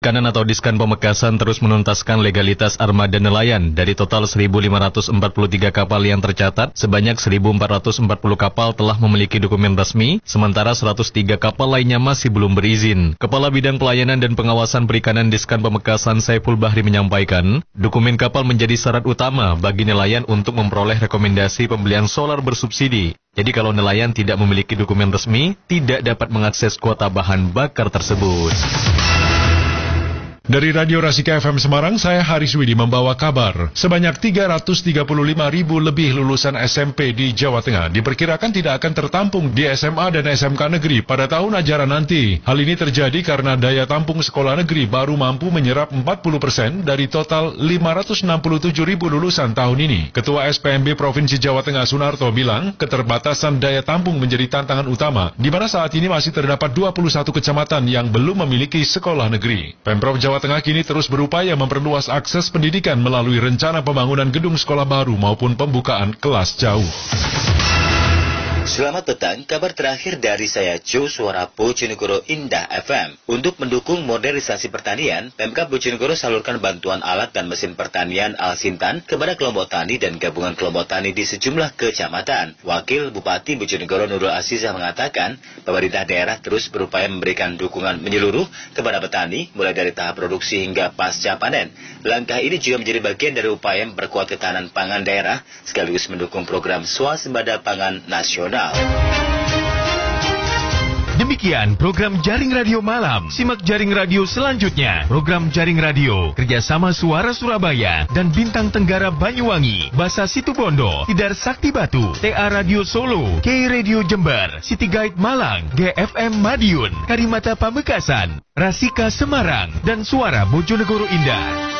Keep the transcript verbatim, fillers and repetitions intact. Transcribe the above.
Kanan atau Diskan Pamekasan terus menuntaskan legalitas armada nelayan. Dari total seribu lima ratus empat puluh tiga kapal yang tercatat, sebanyak seribu empat ratus empat puluh kapal telah memiliki dokumen resmi, sementara seratus tiga kapal lainnya masih belum berizin. Kepala Bidang Pelayanan dan Pengawasan Perikanan Diskan Pamekasan Saiful Bahri menyampaikan, dokumen kapal menjadi syarat utama bagi nelayan untuk memperoleh rekomendasi pembelian solar bersubsidi. Jadi kalau nelayan tidak memiliki dokumen resmi, tidak dapat mengakses kuota bahan bakar tersebut. Dari Radio Rasika F M Semarang, saya Haris Widi membawa kabar. Sebanyak tiga ratus tiga puluh lima ribu lebih lulusan S M P di Jawa Tengah diperkirakan tidak akan tertampung di S M A dan S M K negeri pada tahun ajaran nanti. Hal ini terjadi karena daya tampung sekolah negeri baru mampu menyerap empat puluh persen dari total lima ratus enam puluh tujuh ribu lulusan tahun ini. Ketua S P M B Provinsi Jawa Tengah Sunarto bilang, keterbatasan daya tampung menjadi tantangan utama, di mana saat ini masih terdapat dua puluh satu kecamatan yang belum memiliki sekolah negeri. Pemprov Jawa Tengah kini terus berupaya memperluas akses pendidikan melalui rencana pembangunan gedung sekolah baru maupun pembukaan kelas jauh. Selamat petang, kabar terakhir dari saya Jo Suara Bojonegoro Indah F M. Untuk mendukung modernisasi pertanian, Pemkab Bojonegoro salurkan bantuan alat dan mesin pertanian Al-Sintan kepada kelompok tani dan gabungan kelompok tani di sejumlah kecamatan. Wakil Bupati Bojonegoro Nurul Azizah mengatakan, pemerintah daerah terus berupaya memberikan dukungan menyeluruh kepada petani, mulai dari tahap produksi hingga pasca panen. Langkah ini juga menjadi bagian dari upaya memperkuat ketahanan pangan daerah, sekaligus mendukung program swasembada pangan nasional. Demikian program Jaring Radio Malam. Simak Jaring Radio selanjutnya. Program Jaring Radio kerjasama Suara Surabaya dan Bintang Tenggara Banyuwangi, Basa Situbondo, Tidar Sakti Batu, T A Radio Solo, K Radio Jember, City Guide Malang, G F M Madiun, Karimata Pamekasan, Rasika Semarang, dan Suara Bojonegoro Indah.